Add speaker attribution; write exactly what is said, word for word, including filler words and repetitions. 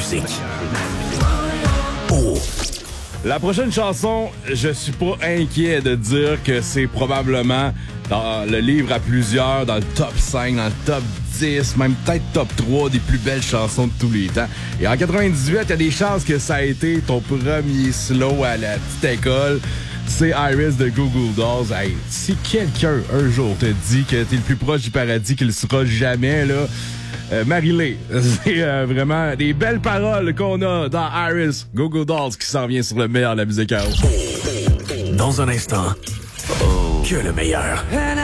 Speaker 1: musique. Oh!
Speaker 2: La prochaine chanson, je suis pas inquiet de dire que c'est probablement dans le livre à plusieurs, dans le top cinq, dans le top dix, même peut-être top trois des plus belles chansons de tous les temps. Et en quatre-vingt-dix-huit, il y a des chances que ça a été ton premier slow à la petite école. C'est Iris de Google Dolls. Hey, si quelqu'un un jour te dit que t'es le plus proche du paradis qu'il sera jamais, là, euh, Marie-Lé, c'est euh, vraiment des belles paroles qu'on a dans Iris, Google Dolls, qui s'en vient sur le meilleur de la musique house.
Speaker 1: Dans un instant, oh, que le meilleur.